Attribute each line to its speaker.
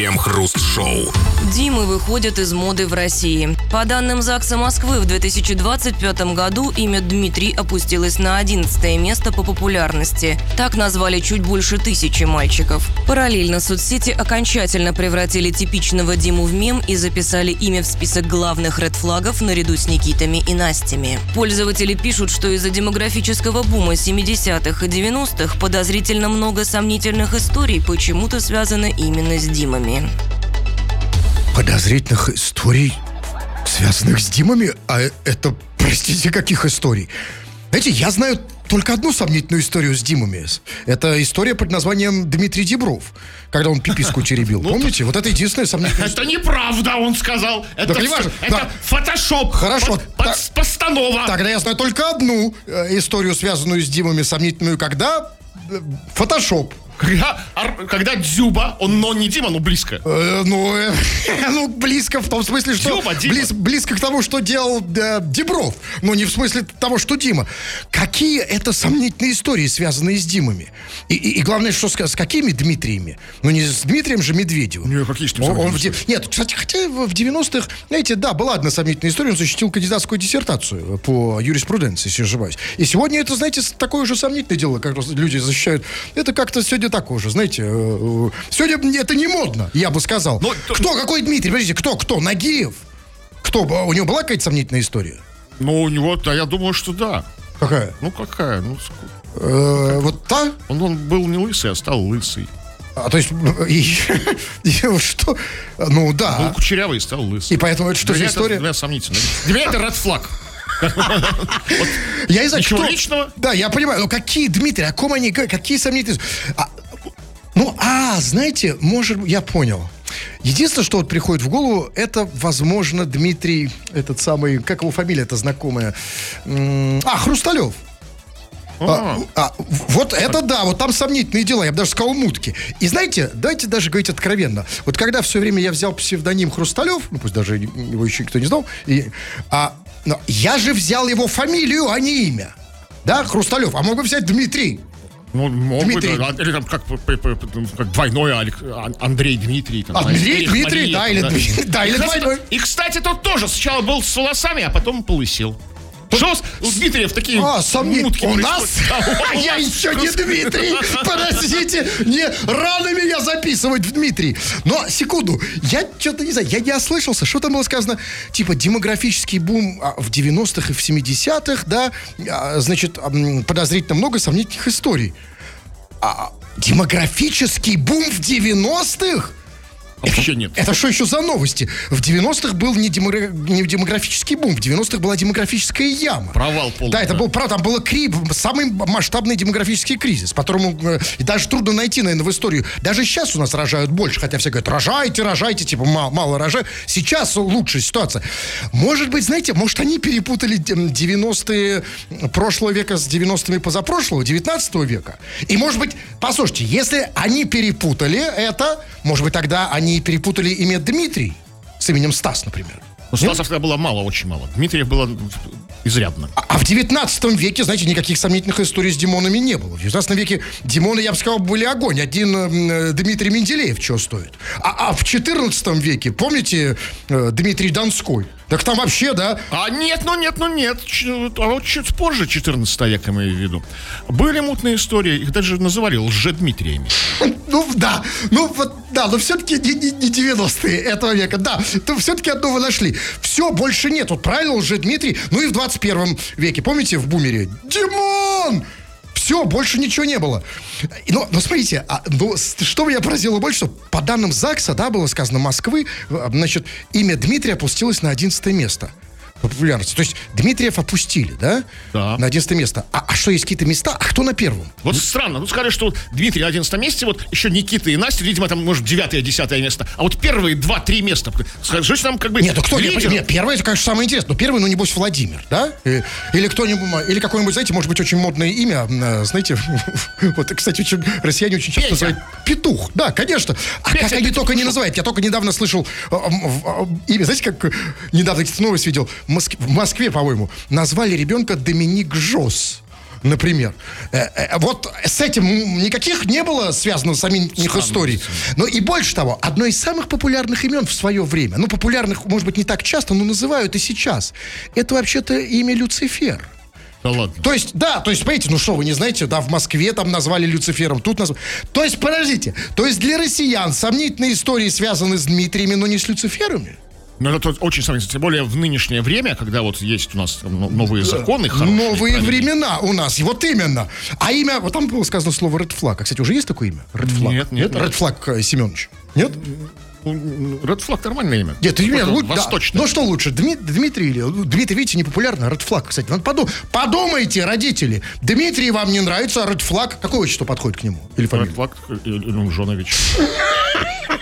Speaker 1: Крем-хруст-шоу.
Speaker 2: Димы выходят из моды в России. По данным ЗАГСа Москвы, в 2025 году имя Дмитрий опустилось на 11 место по популярности. Так назвали чуть больше 1000 мальчиков. Параллельно соцсети окончательно превратили типичного Диму в мем и записали имя в список главных редфлагов наряду с Никитами и Настями. Пользователи пишут, что из-за демографического бума 70-х и 90-х подозрительно много сомнительных историй почему-то связаны именно с Димами.
Speaker 3: Подозрительных историй, связанных с Димами? А это, простите, каких историй? Знаете, я знаю только одну сомнительную историю с Димами. Это история под названием Дмитрий Дибров, когда он пиписку теребил. Помните? Вот это единственная сомнительная история.
Speaker 4: Это неправда, он сказал. Это фотошоп.
Speaker 3: Хорошо.
Speaker 4: Постанова.
Speaker 3: Тогда я знаю только одну историю, связанную с Димами, сомнительную, когда фотошоп.
Speaker 4: Когда Дзюба, но не Дима, но близко.
Speaker 3: Близко в том смысле, что близко к тому, что делал Дибров. Но не в смысле того, что Дима. Какие это сомнительные истории, связанные с Димами? И главное, что с какими Дмитриями? Ну, не с Дмитрием же Медведевым.
Speaker 4: Нет, какие сомнительные
Speaker 3: истории? Нет, кстати, хотя в 90-х, знаете, да, была одна сомнительная история. Он защитил кандидатскую диссертацию по юриспруденции, если не ошибаюсь. И сегодня это, знаете, такое же сомнительное дело, как люди защищают. Это как-то сегодня так уже, знаете, сегодня это не модно, я бы сказал. Какой Дмитрий? Подождите, кто? Нагиев? Кто? У него была какая-то сомнительная история?
Speaker 4: Ну, у него, я думаю, что да.
Speaker 3: Какая?
Speaker 4: Какая?
Speaker 3: Вот та?
Speaker 4: Он был не лысый, а стал лысый.
Speaker 3: То есть, что? Ну, да.
Speaker 4: Был кучерявый и стал лысый.
Speaker 3: И поэтому это что за история?
Speaker 4: Для меня сомнительно. Для меня это red flag.
Speaker 3: Я не знаю,
Speaker 4: ничего личного?
Speaker 3: Да, я понимаю, но какие, Дмитрий, о ком они, какие сомнительные... знаете, может, я понял. Единственное, что вот приходит в голову, это, возможно, Дмитрий, этот самый, как его фамилия-то знакомая? Хрусталев. Вот это да, вот там сомнительные дела, я бы даже сказал, мутки. И знаете, давайте даже говорить откровенно. Вот когда все время я взял псевдоним Хрусталев, пусть даже его еще никто не знал, но я же взял его фамилию, а не имя. Да, Хрусталев, а мог бы взять Дмитрий.
Speaker 4: Дмитрий. Или там как двойной Андрей Дмитрий.
Speaker 3: Андрей Дмитрий, да, или двойной.
Speaker 4: И, кстати, тот тоже сначала был с волосами, а потом полысел. Что у Дмитриев такие мутки
Speaker 3: у нас? Я еще не Дмитрий. Подождите, рано меня записывать в Дмитрий. Но, секунду, я что-то не знаю, я не ослышался. Что там было сказано? Типа демографический бум в 90-х и в 70-х, да? Значит, подозрительно много сомнительных историй. Демографический бум в 90-х?
Speaker 4: Вообще нет.
Speaker 3: Это что еще за новости? В 90-х был не демографический бум, в 90-х была демографическая яма.
Speaker 4: Провал полный.
Speaker 3: Да, это был, правда, там был самый масштабный демографический кризис, по которому и даже трудно найти, наверное, в историю. Даже сейчас у нас рожают больше, хотя все говорят, рожайте, типа мало рожают. Сейчас лучшая ситуация. Может быть, знаете, может они перепутали 90-е прошлого века с 90-ми позапрошлого, 19 века. И может быть, послушайте, если они перепутали это, может быть, тогда они перепутали имя Дмитрий с именем Стас, например.
Speaker 4: Стасов тогда было мало, очень мало. Дмитриев было изрядно.
Speaker 3: А в 19 веке, знаете, никаких сомнительных историй с Димонами не было. В 19 веке Димоны, я бы сказал, были огонь. Один Дмитрий Менделеев чего стоит. А в 14 веке, помните, Дмитрий Донской? Так там вообще, да?
Speaker 4: Нет. А вот чуть позже, 14 века, имею в виду, были мутные истории, их даже называли лжедмитриями.
Speaker 3: Но все-таки не 90-е этого века, да. То все-таки одно вы нашли. Все, больше нет. Вот правильно, лжедмитрий. Ну и в 21 веке, помните, в бумере? Димон! Все, больше ничего не было. Но смотрите, что меня поразило больше, что по данным ЗАГСа, да, было сказано, Москвы, значит, имя Дмитрия опустилось на 11 место по популярности. То есть Дмитриев опустили, да?
Speaker 4: Да.
Speaker 3: На 11 место. А что, есть какие-то места? А кто на первом?
Speaker 4: Вот странно. Сказали, что Дмитрий на 11 месте, вот еще Никита и Настя, видимо, там, может, 9-10 место. А вот первые 2-3 места. Скажите нам, как бы...
Speaker 3: Нет, кто? Нет, первое, это, конечно, самое интересное. Но первый, небось, Владимир, да? Или кто-нибудь, или какое-нибудь, знаете, может быть, очень модное имя, знаете, вот, кстати, россияне очень часто называют Петух. Да, конечно. А как они только не называют? Я только недавно слышал имя, знаете, как недавно новость видел, в Москве, по-моему, назвали ребенка Доминик Жос. например. Вот с этим никаких не было связано с самим их историей. Но и больше того, одно из самых популярных имен в свое время, ну, популярных, может быть, не так часто, но называют и сейчас, это вообще-то имя Люцифер.
Speaker 4: Да ладно.
Speaker 3: То есть, понимаете, ну что, вы не знаете, да, в Москве там назвали Люцифером, тут назвали. То есть, подождите, то есть для россиян сомнительные истории связаны с Дмитриями, но не с Люциферами?
Speaker 4: Ну, это очень сомнительно. Тем более в нынешнее время, когда вот есть у нас новые законы хорошие.
Speaker 3: Новые времена у нас, вот именно. А имя, вот там было сказано слово Red Flag. А, кстати, уже есть такое имя? Red Flag?
Speaker 4: Нет.
Speaker 3: Red Flag Семенович. Нет?
Speaker 4: Red Flag нормальное имя.
Speaker 3: Нет, имя
Speaker 4: восточное.
Speaker 3: Да. Ну что лучше, Дмитрий или... Дмитрий, видите, не популярно, Red Flag, кстати. Подумайте, родители. Дмитрий вам не нравится, а Red Flag, какое отчество подходит к нему? Или фамилия?
Speaker 4: Red Flag Илюмжонович.